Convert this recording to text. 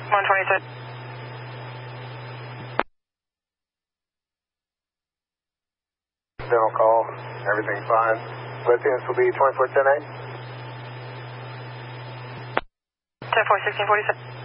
127. Dental call. Everything's fine. Lithiums will be 24-10-8. 10-4, 1647.